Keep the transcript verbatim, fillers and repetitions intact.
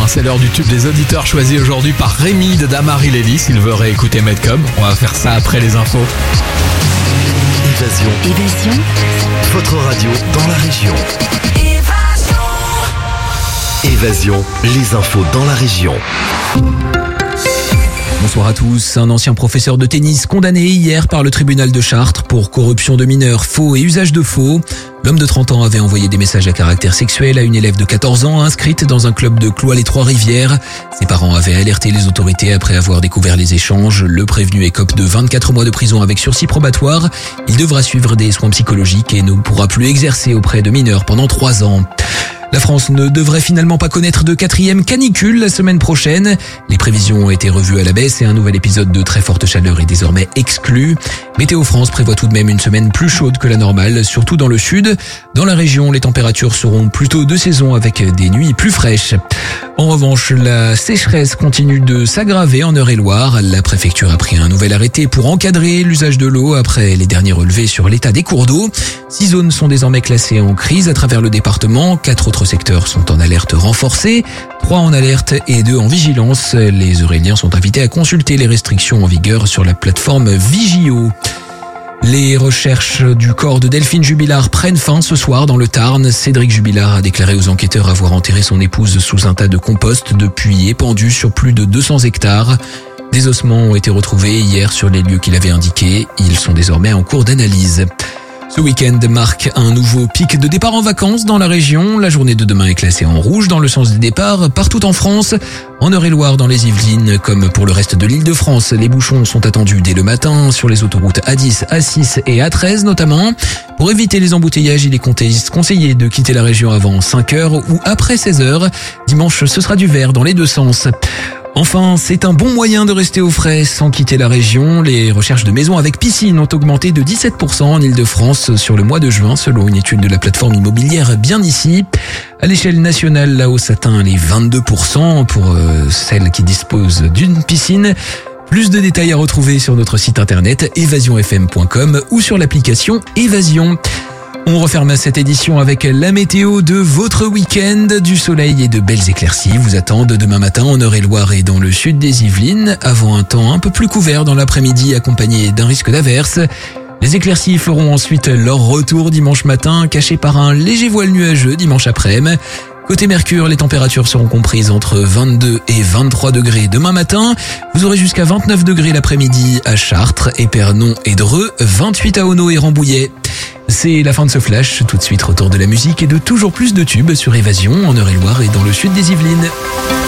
hein. C'est l'heure du tube des auditeurs choisi aujourd'hui par Rémi de Damary Lélis. Il veut réécouter Medcom. On va faire ça après les infos. Évasion. Évasion. Votre radio dans la région. Évasion. Évasion, les infos dans la région. Bonsoir à tous. Un ancien professeur de tennis condamné hier par le tribunal de Chartres pour corruption de mineurs, faux et usage de faux. L'homme de trente ans avait envoyé des messages à caractère sexuel à une élève de quatorze ans inscrite dans un club de Cloix-les-Trois-Rivières. Ses parents avaient alerté les autorités après avoir découvert les échanges. Le prévenu écope de vingt-quatre mois de prison avec sursis probatoire. Il devra suivre des soins psychologiques et ne pourra plus exercer auprès de mineurs pendant trois ans. La France ne devrait finalement pas connaître de quatrième canicule la semaine prochaine. Les prévisions ont été revues à la baisse et un nouvel épisode de très forte chaleur est désormais exclu. Météo France prévoit tout de même une semaine plus chaude que la normale, surtout dans le sud. Dans la région, les températures seront plutôt de saison avec des nuits plus fraîches. En revanche, la sécheresse continue de s'aggraver en Eure-et-Loire. La préfecture a pris un nouvel arrêté pour encadrer l'usage de l'eau après les derniers relevés sur l'état des cours d'eau. Six zones sont désormais classées en crise à travers le département. Quatre autres secteurs sont en alerte renforcée, trois en alerte et deux en vigilance. Les Euréliens sont invités à consulter les restrictions en vigueur sur la plateforme Vigio. Les recherches du corps de Delphine Jubilard prennent fin ce soir dans le Tarn. Cédric Jubilard a déclaré aux enquêteurs avoir enterré son épouse sous un tas de compost depuis épandu sur plus de deux cents hectares. Des ossements ont été retrouvés hier sur les lieux qu'il avait indiqués. Ils sont désormais en cours d'analyse. Ce week-end marque un nouveau pic de départ en vacances dans la région. La journée de demain est classée en rouge dans le sens des départs partout en France. En Eure-et-Loire, dans les Yvelines, comme pour le reste de l'Île-de-France, les bouchons sont attendus dès le matin sur les autoroutes A dix, A six et A treize notamment. Pour éviter les embouteillages, il est conseillé de quitter la région avant cinq heures ou après seize heures. Dimanche, ce sera du vert dans les deux sens. Enfin, c'est un bon moyen de rester au frais sans quitter la région. Les recherches de maisons avec piscine ont augmenté de dix-sept pour cent en Île-de-France sur le mois de juin, selon une étude de la plateforme immobilière Bien Ici. À l'échelle nationale, la hausse atteint les vingt-deux pour cent pour euh, celles qui disposent d'une piscine. Plus de détails à retrouver sur notre site internet évasion f m point com ou sur l'application Évasion. On referme cette édition avec la météo de votre week-end. Du soleil et de belles éclaircies vous attendent demain matin en Eure-et-Loire et dans le sud des Yvelines, avant un temps un peu plus couvert dans l'après-midi accompagné d'un risque d'averse. Les éclaircies feront ensuite leur retour dimanche matin, cachés par un léger voile nuageux dimanche après-midi. Côté Mercure, les températures seront comprises entre vingt-deux et vingt-trois degrés demain matin. Vous aurez jusqu'à vingt-neuf degrés l'après-midi à Chartres, Épernon et Dreux, vingt-huit à Auneau et Rambouillet. C'est la fin de ce flash. Tout de suite, retour de la musique et de toujours plus de tubes sur Évasion en Eure-et-Loire et dans le sud des Yvelines.